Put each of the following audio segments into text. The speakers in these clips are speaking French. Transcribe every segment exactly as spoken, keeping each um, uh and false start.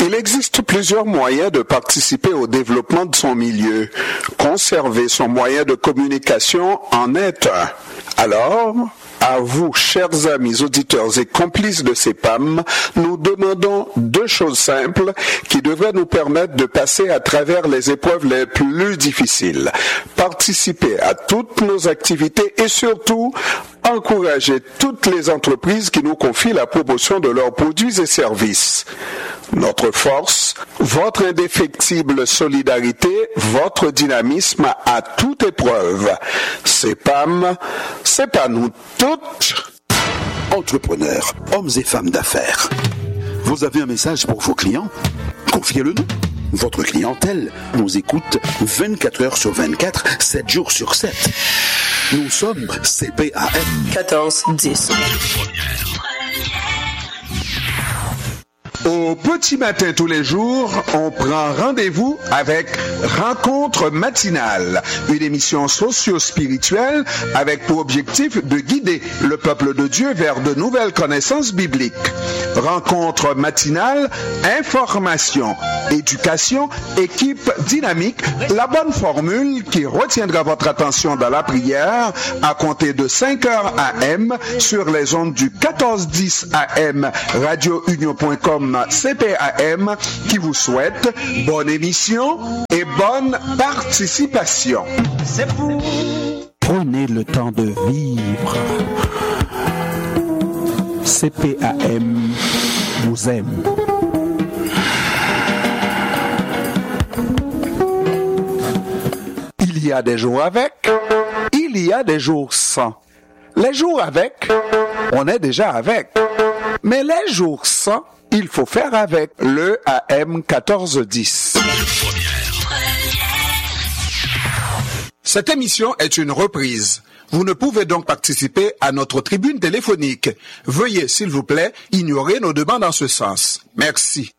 Il existe plusieurs moyens de participer au développement de son milieu. Conserver son moyen de communication en est un. Alors, à vous, chers amis auditeurs et complices de C E P A M, nous demandons deux choses simples qui devraient nous permettre de passer à travers les épreuves les plus difficiles. Participer à toutes nos activités et surtout, encourager toutes les entreprises qui nous confient la promotion de leurs produits et services. Notre force, votre indéfectible solidarité, votre dynamisme à toute épreuve. C E P A M, c'est pas nous toutes. Entrepreneurs, hommes et femmes d'affaires, vous avez un message pour vos clients? Confiez-le-nous. Votre clientèle nous écoute vingt-quatre heures sur vingt-quatre, sept jours sur sept. Nous sommes C P A M quatorze dix. Au petit matin tous les jours, on prend rendez-vous avec Rencontre matinale, une émission socio-spirituelle avec pour objectif de guider le peuple de Dieu vers de nouvelles connaissances bibliques. Rencontre matinale, information, éducation, équipe dynamique, la bonne formule qui retiendra votre attention dans la prière à compter de cinq heures A M sur les ondes du quatorze dix A M radio union point com C P A M qui vous souhaite bonne émission et bonne participation. C'est pour... Prenez le temps de vivre. C P A M vous aime. Il y a des jours avec, il y a des jours sans. Les jours avec, on est déjà avec. Mais les jours sans, il faut faire avec le A M quatorze dix. Cette émission est une reprise. Vous ne pouvez donc participer à notre tribune téléphonique. Veuillez, s'il vous plaît, ignorer nos demandes en ce sens. Merci.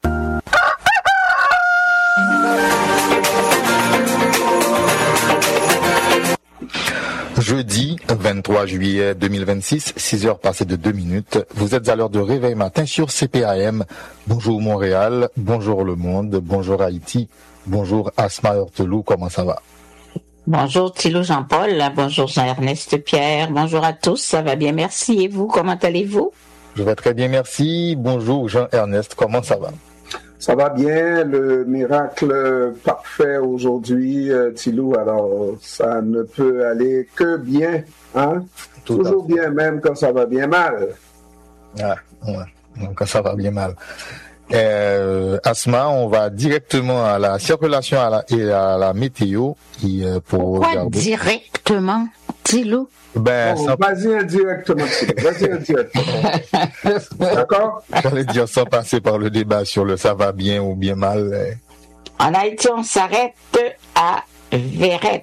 Jeudi vingt-trois juillet deux mille vingt-six, six heures passées de deux minutes. Vous êtes à l'heure de réveil matin sur C P A M. Bonjour Montréal, bonjour le monde, bonjour Haïti, bonjour Asma Heurtelou, comment ça va? Bonjour Thilo Jean-Paul, bonjour Jean-Ernest Pierre, bonjour à tous, ça va bien, merci. Et vous, comment allez-vous? Je vais très bien, merci. Bonjour Jean-Ernest, comment ça va? Ça va bien, le miracle parfait aujourd'hui, euh, Thilo, alors ça ne peut aller que bien, hein? Tout Toujours bien, même quand ça va bien mal. Ah, ouais, quand ça va bien mal. Euh, Asma, on va directement à la circulation à la, et à la météo. Et, euh, pour Pourquoi regarder. Directement, Thilo? Ben, oh, ça... Vas-y indirectement, vas-y indirectement. D'accord? J'allais dire sans passer par le débat sur le ça va bien ou bien mal. Eh. En Haïti, on s'arrête à Verrette.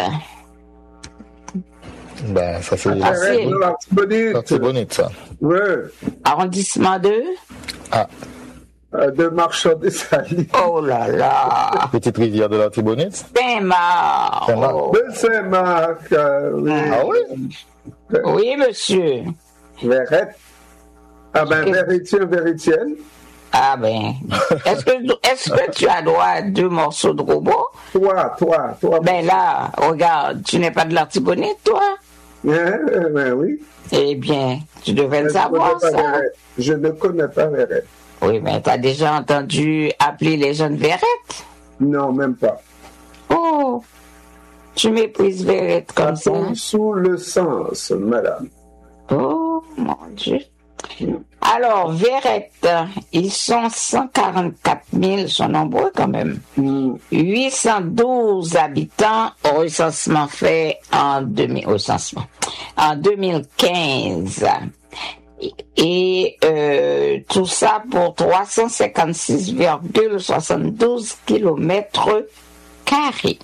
Ben, ça c'est... Ah, c'est l'Artibonite, ça. Oui. Arrondissement deux. Ah. Euh, de Marchand-des-Salines. Oh là là. Petite rivière de l'Artibonite. Saint-Marc. Saint-Marc. Oh. De Saint-Marc. Euh, oui. Ah oui? Oui, monsieur. Verrette. Ah ben, que... Verretien, Verretienne. Ah ben. Est-ce que, est-ce que tu as droit à deux morceaux de robot? Toi, toi, toi. Ben là, regarde, tu n'es pas de l'Artibonite, toi? Ben, ben oui. Eh bien, tu devais le savoir, ça. Verrette. Je ne connais pas Verrette. Oui, mais t'as déjà entendu appeler les jeunes Verrette? Non, même pas. Oh, tu méprises Verrette comme ça. Ça sous le sens, madame. Oh, mon Dieu. Alors, Verrette, ils sont cent quarante-quatre mille, ils sont nombreux quand même. Mm. huit cent douze habitants au recensement fait en, deux mille, recensement, en deux mille quinze. Et euh, tout ça pour trois cent cinquante-six virgule soixante-douze kilomètres carrés.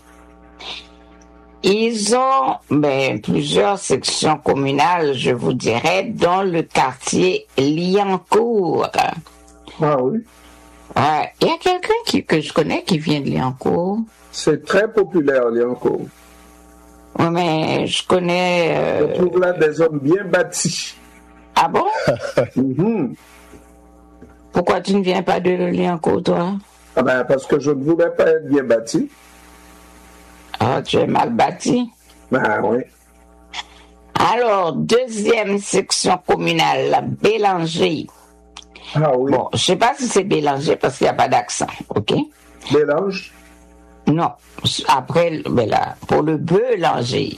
Ils ont ben, plusieurs sections communales, je vous dirais, dont le quartier Liancourt. Ah oui? Ouais. Il y a quelqu'un qui, que je connais qui vient de Liancourt. C'est très populaire, Liancourt. Oui, mais je connais... Euh... Je trouve là des hommes bien bâtis. Ah bon? Mm-hmm. Pourquoi tu ne viens pas de Liancourt, toi? Ah ben, parce que je ne voulais pas être bien bâti. Ah, tu es mal bâti. Ben oui. Alors, deuxième section communale, Bélanger. Ah oui. Bon, je ne sais pas si c'est Bélanger parce qu'il n'y a pas d'accent, ok? Bélange? Non. Après, ben là, pour le Bélanger.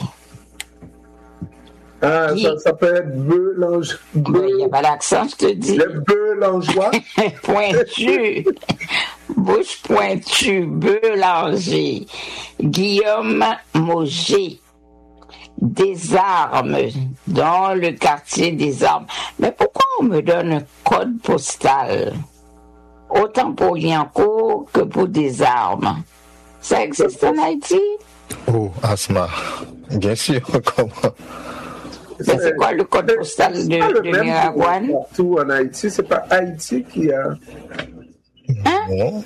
Ah, Qui... ça, ça peut être Bélange. Ben, il n'y a pas d'accent, je te dis. Le Bélangeois? Pointu. Bouche pointue, Bélanger. Guillaume Mauger. Des armes dans le quartier des armes. Mais pourquoi on me donne un code postal autant pour Liancourt que pour des armes? Ça existe en Haïti? Oh, Asma, bien sûr, comment? Mais c'est quoi le code postal de, de Miragouane? Partout en Haïti, c'est pas Haïti qui a... Hein? Non.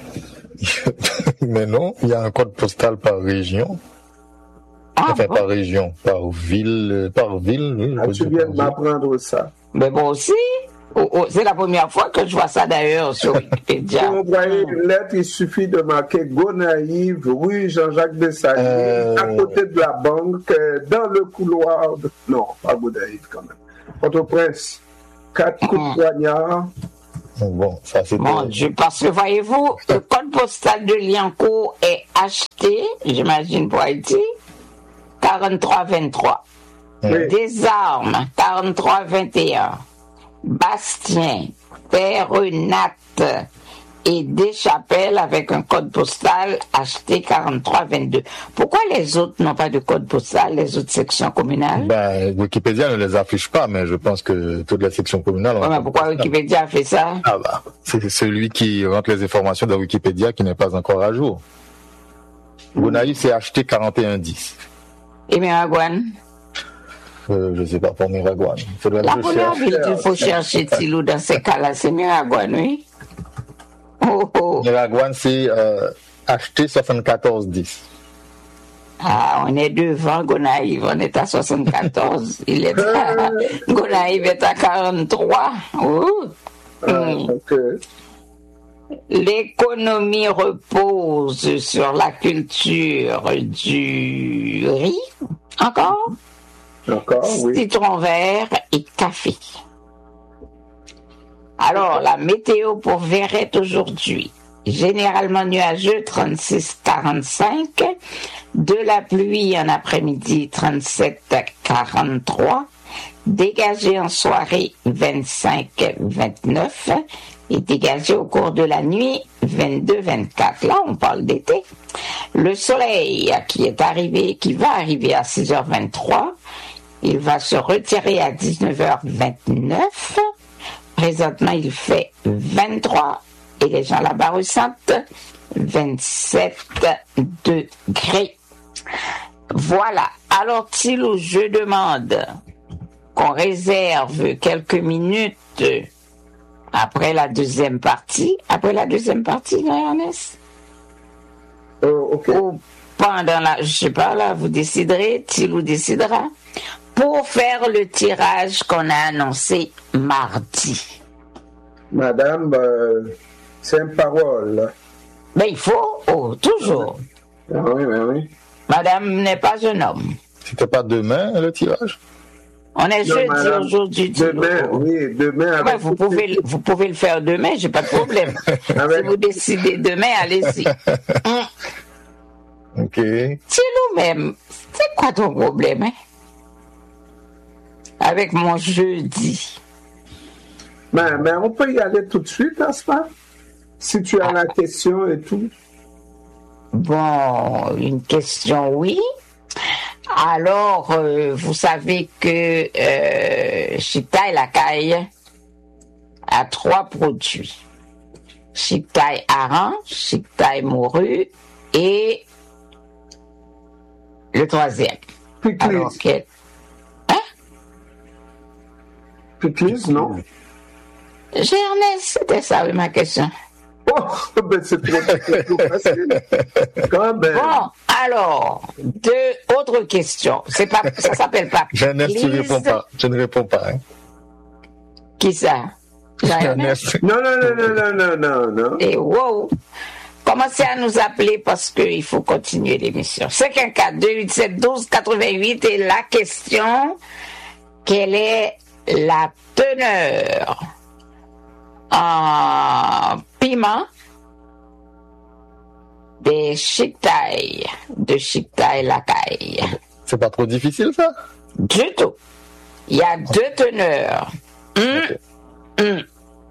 Mais non, il y a un code postal par région. Ah, enfin, bon? par région, par ville, par ville. Oui, Ah, tu viens de m'apprendre ça. Mais bon aussi, oh, oh, c'est la première fois que je vois ça d'ailleurs sur Wikipédia. Pour envoyer une lettre, il suffit de marquer Gonaïve, rue Jean-Jacques Dessalines, Euh... à côté de la banque, dans le couloir de... Non, pas Gonaïve quand même. Port-au-Prince, quatre coups de poignard. Bon, ça c'est... Mon Dieu, parce que voyez-vous, le code postal de Liancourt est acheté, j'imagine pour Haïti, quarante-trois vingt-trois. Oui. Des armes, quarante-trois vingt et un. Bastien, Père-Nat et Deschapelles avec un code postal acheté quarante-trois vingt-deux. Pourquoi les autres n'ont pas de code postal, les autres sections communales? Ben, Wikipédia ne les affiche pas, mais je pense que toutes les sections communales ont... Ouais, mais pourquoi Wikipédia a fait ça? Ah bah, c'est celui qui rentre les informations de Wikipédia qui n'est pas encore à jour. Gonaïve s'est acheté quarante et un dix. Et Miragouane? Euh, je sais pas, pour Miragouane. Faudrait La que je première cherche. ville qu'il faut chercher, Tilou, dans ces cas-là, c'est Miragouane, oui? Oh, oh. Miragouane, c'est euh, acheté soixante-quatorze dix. Ah, on est devant Gonaïve, on est à soixante-quatorze. Il est à... Gonaïve est à quarante-trois. Oh. Ah, Mm. donc, euh, L'économie repose sur la culture du riz, encore, encore, oui. citron vert et café. Alors, la météo pour Verrette aujourd'hui. Généralement nuageux, trente-six à quarante-cinq. De la pluie en après-midi, trente-sept à quarante-trois. Dégagé en soirée, vingt-cinq à vingt-neuf. Et dégagé au cours de la nuit, vingt-deux à vingt-quatre. Là, on parle d'été. Le soleil qui est arrivé, qui va arriver à six heures vingt-trois, il va se retirer à dix-neuf heures vingt-neuf. Présentement, il fait vingt-trois et les gens là-bas ressentent vingt-sept degrés. Voilà. Alors, Tilou, je demande qu'on réserve quelques minutes après la deuxième partie. Après la deuxième partie, non, Ernest? Oh, ok. Ou pendant la, je sais pas, là, vous déciderez, Tilou décidera, pour faire le tirage qu'on a annoncé mardi. Madame, euh, c'est une parole. Mais il faut, oh, toujours. Ah oui, oui, oui. Madame n'est pas un homme. C'était pas demain le tirage? On est Non, jeudi madame, aujourd'hui. Tilou. Demain, oui, demain. Ouais, avec vous, toutes pouvez, les- le- vous pouvez le faire demain, j'ai pas de problème. Avec- Si vous décidez demain, allez-y. Hum. Ok. Tilou même, c'est quoi ton problème, hein? Avec mon jeudi. Mais, mais on peut y aller tout de suite, n'est-ce pas? Si tu as la question et tout. Bon, une question, oui. Alors, euh, vous savez que euh, Chiptaï Lacaille a trois produits. Chiptaï Aran, Chiptaï Morue et le troisième. Alors, Piclis. que- hein? Piclis, non? J'ai Ernest, c'était ça, oui, ma question. Oh, ben c'est trop, c'est trop facile. Quand même. Bon, alors, deux autres questions. C'est pas, ça s'appelle pas. Jeannette, tu Lise. réponds pas. Je ne réponds pas. Hein. Qui ça? Jean-Ernest. Non, non, non, non, non, non, non, non. Et wow! Commencez à nous appeler parce qu'il faut continuer l'émission. cinq un quatre, deux huit sept, un deux huit huit et la question, quelle est la teneur en piment des chiquetailles, de chiquetailles lacaille? C'est pas trop difficile, ça? Du tout. Il y a deux teneurs. Hum, Ok. hum.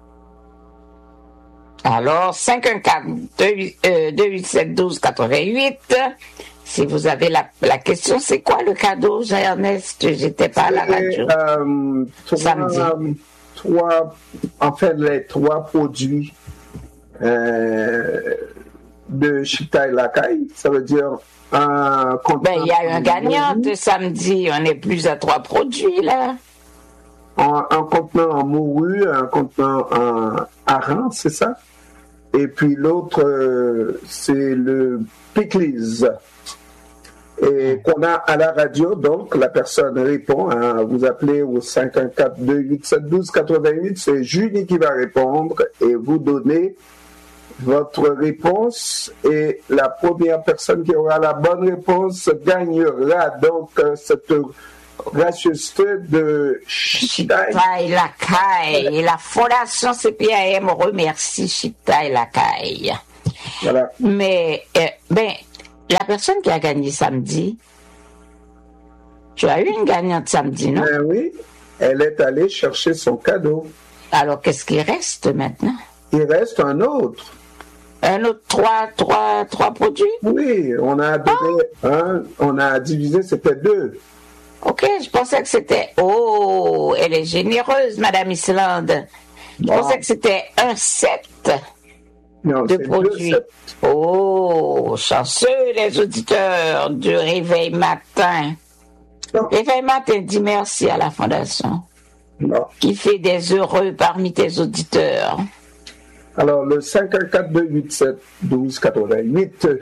Alors, cinq un quatre, deux huit sept, un deux huit huit. Si vous avez la, la question, c'est quoi le cadeau, Jean-Ernest? J'étais pas à la radio. Euh, trois, Samedi. trois, en fait, les trois produits euh, de Chiquetaille Lacaille, ça veut dire un contenant. Ben, il y a eu un gagnant de samedi. On est plus à trois produits, là. Un, un contenant en morue, un contenant en hareng, c'est ça? Et puis l'autre, euh, c'est le pickles. Et qu'on a à la radio, donc la personne répond, hein, vous appelez au cinq un quatre, deux huit sept, un deux huit huit, c'est Julie qui va répondre et vous donnez votre réponse et la première personne qui aura la bonne réponse gagnera donc euh, cette gracieuseté de Chiquetaille. Chiquetaille Lacaille. Et la Fondation C P A M remercie Chiquetaille Lacaille. Voilà. Mais, euh, ben, la personne qui a gagné samedi, tu as eu une gagnante samedi, non? Ben oui, elle est allée chercher son cadeau. Alors, qu'est-ce qui reste maintenant? Il reste un autre. Un autre trois, trois, trois produits? Oui, on a donné un, on a divisé, c'était deux. Ok, je pensais que c'était... Oh, elle est généreuse, Madame Islande. Je Bon. pensais que c'était un set Non, de c'est deux, produits. c'est- Oh, chanceux les auditeurs du Réveil Matin. Non. Réveil Matin dit merci à la Fondation non. qui fait des heureux parmi tes auditeurs. Alors, le cinq un quatre, deux huit sept, un deux huit huit.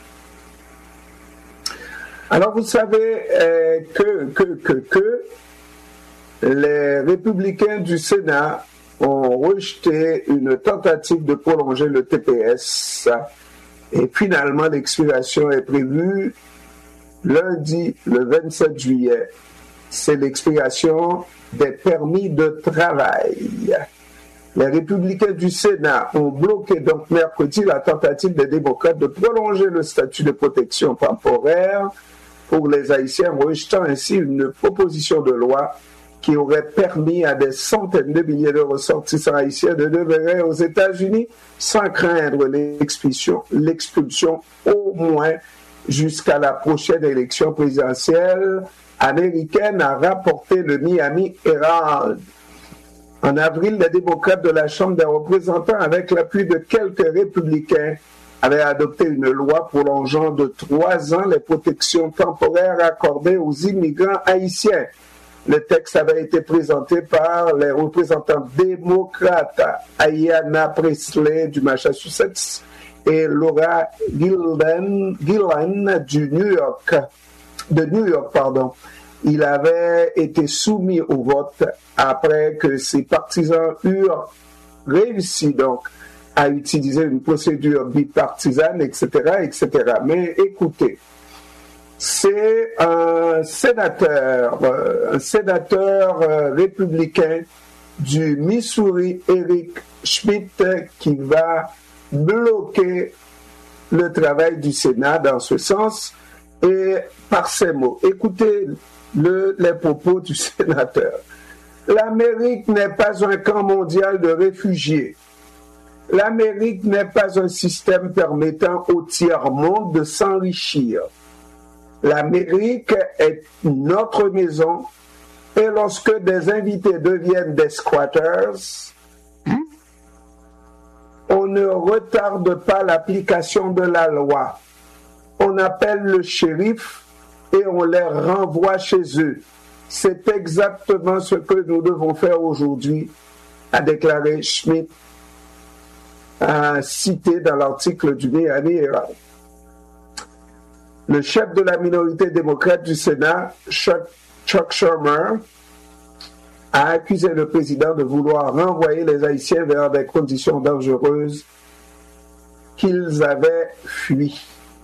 Alors, vous savez euh, que, que, que, que les républicains du Sénat ont rejeté une tentative de prolonger le T P S et finalement l'expiration est prévue lundi le vingt-sept juillet. C'est l'expiration des permis de travail. Les républicains du Sénat ont bloqué donc mercredi la tentative des démocrates de prolonger le statut de protection temporaire pour les Haïtiens, rejetant ainsi une proposition de loi qui aurait permis à des centaines de milliers de ressortissants haïtiens de demeurer aux États-Unis sans craindre l'expulsion, l'expulsion au moins jusqu'à la prochaine élection présidentielle américaine, a rapporté le Miami Herald. En avril, les démocrates de la Chambre des représentants, avec l'appui de quelques républicains, avaient adopté une loi prolongeant de trois ans les protections temporaires accordées aux immigrants haïtiens. Le texte avait été présenté par les représentants démocrates Ayanna Presley du Massachusetts et Laura Gillen, Gillen du New York, de New York, pardon. Il avait été soumis au vote après que ses partisans eurent réussi donc à utiliser une procédure bipartisane, et cetera, et cetera. Mais écoutez, c'est un sénateur, euh, un sénateur euh, républicain du Missouri, Eric Schmidt, qui va bloquer le travail du Sénat dans ce sens et par ces mots. Écoutez le, les propos du sénateur. L'Amérique n'est pas un camp mondial de réfugiés. L'Amérique n'est pas un système permettant au tiers-monde de s'enrichir. L'Amérique est notre maison et lorsque des invités deviennent des squatters, hein? On ne retarde pas l'application de la loi. On appelle le shérif et on les renvoie chez eux. C'est exactement ce que nous devons faire aujourd'hui, a déclaré Schmidt, cité dans l'article du Miami Herald. Le chef de la minorité démocrate du Sénat, Chuck, Chuck Schumer, a accusé le président de vouloir renvoyer les Haïtiens vers des conditions dangereuses qu'ils avaient fui.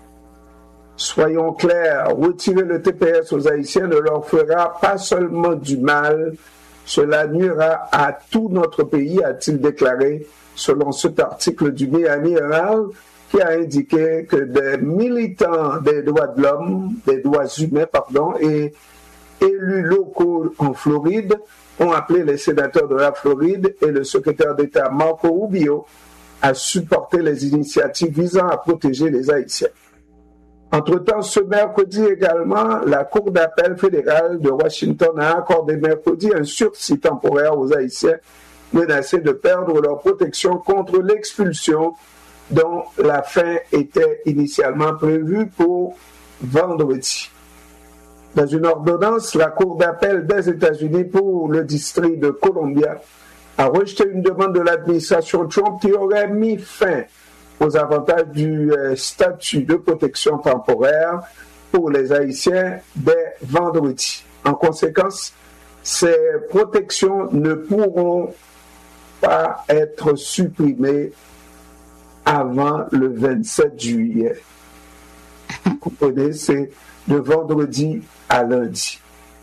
Soyons clairs, retirer le T P S aux Haïtiens ne leur fera pas seulement du mal, cela nuira à tout notre pays, a-t-il déclaré, selon cet article du Miami Herald, qui a indiqué que des militants des droits de l'homme, des droits humains, pardon, et élus locaux en Floride ont appelé les sénateurs de la Floride et le secrétaire d'État Marco Rubio à supporter les initiatives visant à protéger les Haïtiens. Entre-temps, ce mercredi également, la Cour d'appel fédérale de Washington a accordé mercredi un sursis temporaire aux Haïtiens menacés de perdre leur protection contre l'expulsion dont la fin était initialement prévue pour vendredi. Dans une ordonnance, la Cour d'appel des États-Unis pour le district de Columbia a rejeté une demande de l'administration Trump qui aurait mis fin aux avantages du euh, statut de protection temporaire pour les Haïtiens dès vendredi. En conséquence, ces protections ne pourront pas être supprimées avant le vingt-sept juillet. Vous comprenez, c'est de vendredi à lundi.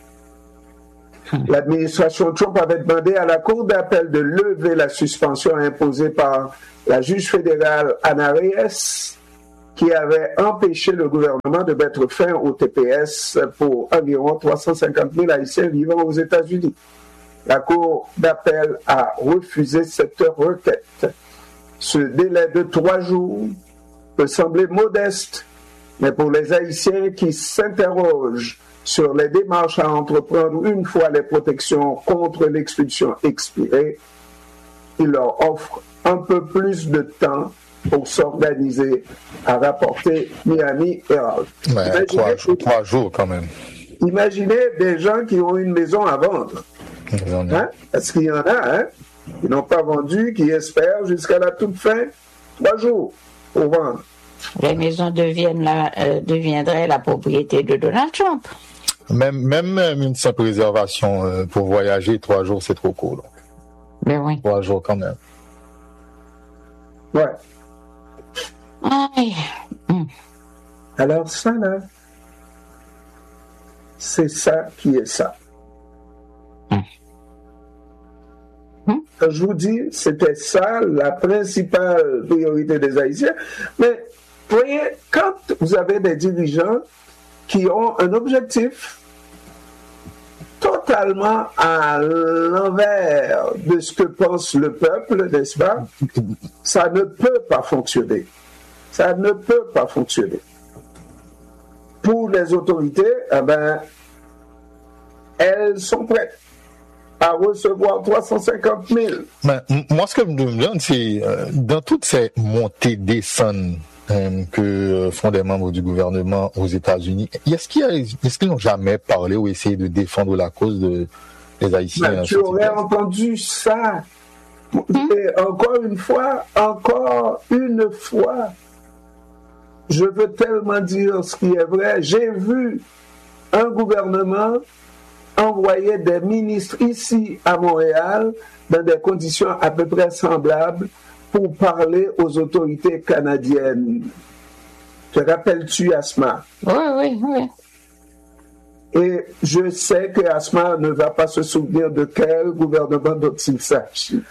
L'administration Trump avait demandé à la Cour d'appel de lever la suspension imposée par la juge fédérale Anna Reyes, qui avait empêché le gouvernement de mettre fin au T P S pour environ trois cent cinquante mille Haïtiens vivant aux États-Unis. La Cour d'appel a refusé cette requête. Ce délai de trois jours peut sembler modeste, mais pour les Haïtiens qui s'interrogent sur les démarches à entreprendre une fois les protections contre l'expulsion expirées, il leur offre un peu plus de temps pour s'organiser, a rapporté Miami Herald. Ouais, trois, jours, trois jours quand même. Imaginez des gens qui ont une maison à vendre. Hein? Est-ce qu'il y en a, hein? Qui n'ont pas vendu, qui espèrent jusqu'à la toute fin, trois jours pour vendre. Les maisons deviennent la, euh, deviendraient la propriété de Donald Trump. Même, même une simple réservation euh, pour voyager, trois jours, c'est trop court. Mais oui. Trois jours quand même. Ouais. Aïe. Hum. Alors ça, là, c'est ça qui est ça. Hum. Hum. Quand je vous dis, c'était ça la principale priorité des Haïtiens. Mais, vous voyez, quand vous avez des dirigeants qui ont un objectif totalement à l'envers de ce que pense le peuple, n'est-ce pas? Ça ne peut pas fonctionner. Ça ne peut pas fonctionner. Pour les autorités, eh ben, elles sont prêtes à recevoir trois cent cinquante mille. Mais, moi, ce que je me demande, c'est euh, dans toutes ces montées, descentes euh, que font des membres du gouvernement aux États-Unis, est-ce, qu'il y a, est-ce qu'ils n'ont jamais parlé ou essayé de défendre la cause de, des Haïtiens? Ben, tu aurais entendu ça. Et encore une fois, encore une fois, je veux tellement dire ce qui est vrai. J'ai vu un gouvernement envoyer des ministres ici à Montréal dans des conditions à peu près semblables pour parler aux autorités canadiennes. Te rappelles-tu, Asma? Oui, oui, oui. Et je sais que Asma ne va pas se souvenir de quel gouvernement dont il s'agit.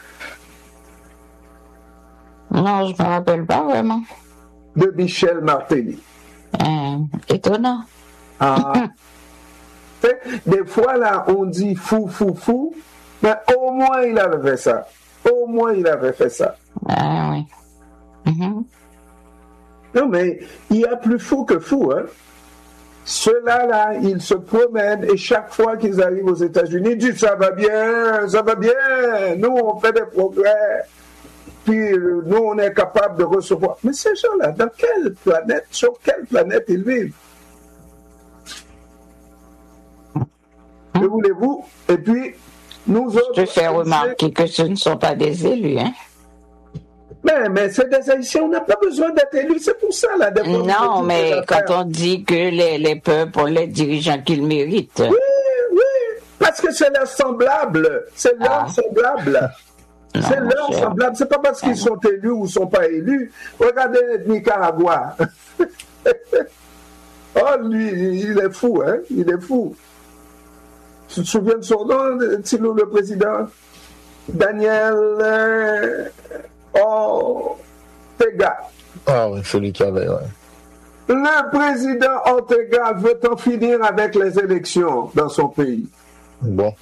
Non, je ne me rappelle pas vraiment. De Michel Martelly. Euh, étonnant. Ah. Des fois, là, on dit fou, fou, fou, mais au moins il avait fait ça. Au moins il avait fait ça. Ah oui. Mm-hmm. Non, mais il y a plus fou que fou, hein. Ceux-là, là, ils se promènent et chaque fois qu'ils arrivent aux États-Unis, ils disent ça va bien, ça va bien, nous on fait des progrès, puis nous on est capable de recevoir. Mais ces gens-là, dans quelle planète, sur quelle planète ils vivent? Que voulez-vous? Et puis, nous autres... Je te fais remarquer que ce ne sont pas des élus, hein? Mais, mais c'est des Haïtiens, on n'a pas besoin d'être élus, c'est pour ça, là. Non, mais quand on dit que les, les peuples ont les dirigeants qu'ils méritent... Oui, oui, parce que que c'est leur semblable. C'est leur Ah. semblable. Non, C'est leur cher. semblable. C'est pas parce qu'ils sont élus ou sont pas élus. Regardez Nicaragua. Oh, lui, il est fou, hein? Il est fou. Tu te souviens de son nom, Tilo, le président? Daniel euh, Ortega. Ah oui, celui qui avait, ouais. Le président Ortega veut en finir avec les élections dans son pays. Bon.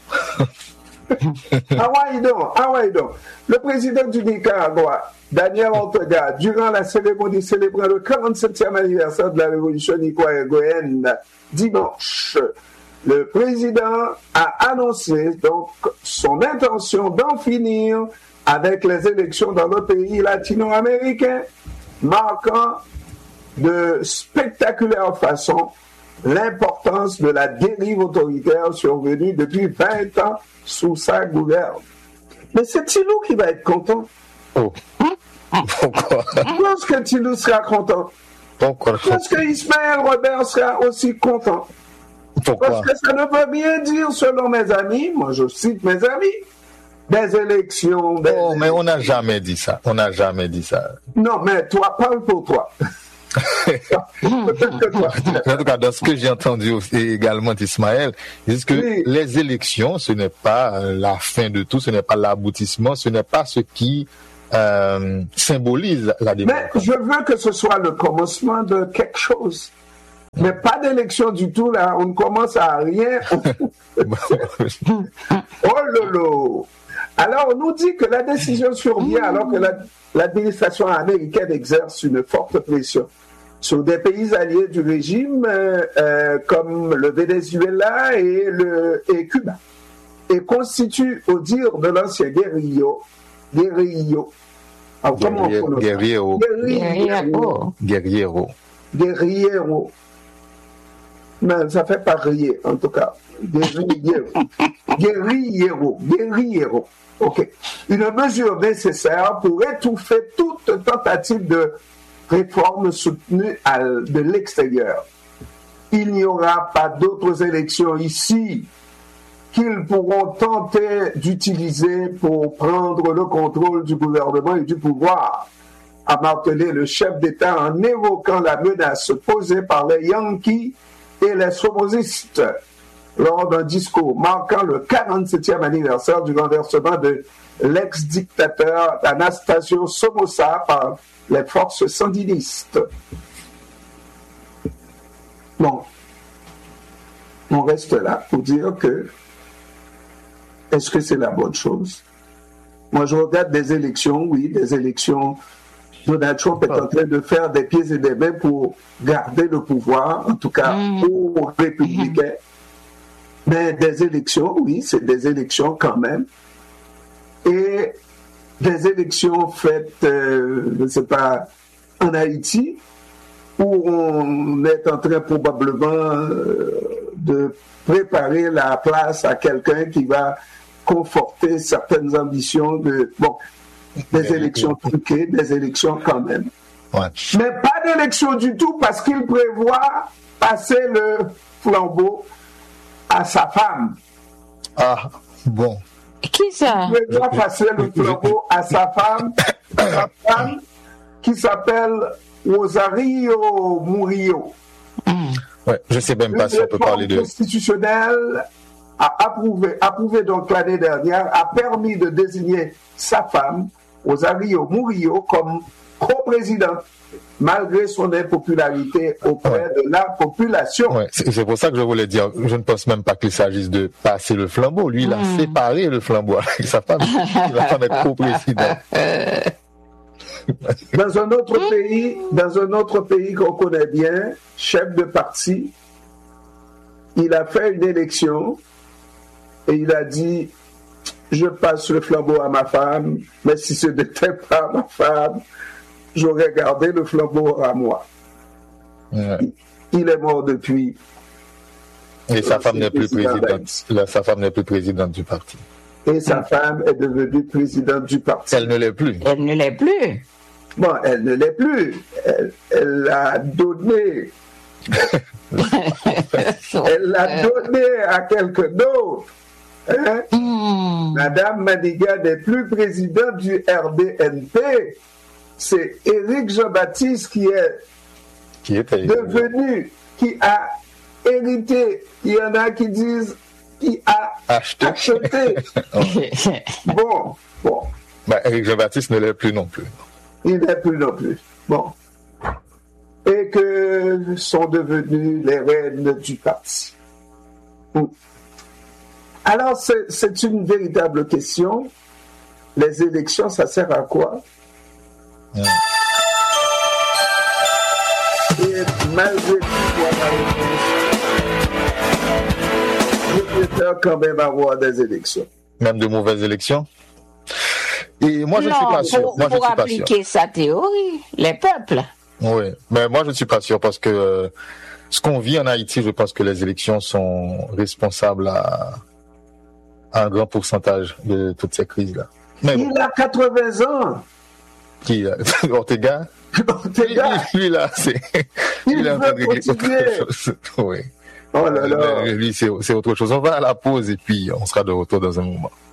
Ah ouais, donc, ah ouais, donc. Le président du Nicaragua, Daniel Ortega, durant la cérémonie célébrant le quarante-septième anniversaire de la révolution nicaraguayenne dimanche, le président a annoncé donc son intention d'en finir avec les élections dans le pays latino-américain, marquant de spectaculaire façon l'importance de la dérive autoritaire survenue depuis vingt ans sous sa gouverne. Mais c'est Tilou qui va être content. Oh. Pourquoi? Je pense que Tilou sera content. Pourquoi? Je pense que Ismaël Robert sera aussi content. Pourquoi? Parce que ça ne veut bien dire, selon mes amis, moi je cite mes amis, des élections. Des Oh, mais on n'a jamais dit ça. On n'a jamais dit ça. Non, mais toi, parle pour toi. Peut-être que toi. En tout cas, dans ce que j'ai entendu aussi également d'Ismaël, ils disent que Oui. les élections, ce n'est pas la fin de tout, ce n'est pas l'aboutissement, ce n'est pas ce qui euh, symbolise la Mais démocratie. je veux que ce soit le commencement de quelque chose. Mais pas d'élection du tout, là. On ne commence à rien. Oh lolo. Alors, on nous dit que la décision survient alors que la- l'administration américaine exerce une forte pression sur des pays alliés du régime euh, euh, comme le Venezuela et, le, et Cuba, et constitue, au dire de l'ancien guerrillo, guerrillo, alors, comment on prononce ça? Guerriero. Guerrillo. Guerriero. Guerriero. Mais ça fait pas rire, en tout cas. Guerriero. Guerriero. Guerriero. OK. Une mesure nécessaire pour étouffer toute tentative de réforme soutenue à- de l'extérieur. Il n'y aura pas d'autres élections ici qu'ils pourront tenter d'utiliser pour prendre le contrôle du gouvernement et du pouvoir, a martelé le chef d'État en évoquant la menace posée par les Yankees et les Somozistes lors d'un discours marquant le quarante-septième anniversaire du renversement de l'ex-dictateur Anastasio Somoza par les forces sandinistes. Bon, on reste là pour dire que est-ce que c'est la bonne chose? Moi, je regarde des élections, oui, des élections. Donald Trump est en train de faire des pieds et des mains pour garder le pouvoir, en tout cas aux républicains. Mais des élections, oui, c'est des élections quand même. Et des élections faites, euh, je ne sais pas, en Haïti, où on est en train probablement euh, de préparer la place à quelqu'un qui va conforter certaines ambitions de, bon, des élections truquées, des élections quand même. Ouais. Mais pas d'élection du tout parce qu'il prévoit passer le flambeau à sa femme. Ah, bon. Qui ça? Il prévoit passer le flambeau à sa femme, sa femme qui s'appelle Rosario Murillo. Ouais, je sais même pas Une si on peut parler réforme de... constitutionnelle a approuvé, approuvé donc l'année dernière, a permis de désigner sa femme, Rosario Murillo, comme co-présidente, malgré son impopularité auprès Ouais. de la population. Ouais, c'est c'est pour ça que je voulais dire, je ne pense même pas qu'il s'agisse de passer le flambeau. Lui, il a séparé le flambeau avec sa femme. Il va pas être co-président. Dans un autre pays, dans un autre pays qu'on connaît bien, chef de parti, il a fait une élection et il a dit je passe le flambeau à ma femme, mais si ce n'était pas ma femme, j'aurais gardé le flambeau à moi. Ouais. Il est mort depuis. Et sa femme n'est plus président présidente. La- Sa femme n'est plus présidente du parti. Et sa femme est devenue présidente du parti. Elle ne l'est plus. Elle ne l'est plus. Bon, elle ne l'est plus. Elle, elle l'a donné. Elle l'a donné à quelqu'un d'autre. Hein? Mm. Madame Madiga n'est plus présidente du R D N P. C'est Éric Jean-Baptiste qui est Qui était devenu, qui a hérité. Il y en a qui disent qui a acheté. acheté. Bon, bon. Bah, Éric Jean-Baptiste ne l'est plus non plus. Il n'est plus non plus. Bon. Et que sont devenues les reines du parti. Alors, c'est, c'est une véritable question. Les élections, ça sert à quoi? Mm. Et malgré tout, voilà, je préfère quand même avoir des élections. Même de mauvaises élections. Et moi, je ne non, suis pas sûr. Pour, Moi, je pour suis pas appliquer sûr. sa théorie, les peuples. Oui, mais moi, je ne suis pas sûr parce que euh, ce qu'on vit en Haïti, je pense que les élections sont responsables à, à un grand pourcentage de toutes ces crises-là. Mais bon, Il a quatre-vingts ans. qui euh, Ortega, Ortega, lui, lui, là, c'est il est en train veut de régler continuer. autre chose. Oui. Oh là là. Mais lui, c'est c'est autre chose. On va à la pause et puis on sera de retour dans un moment.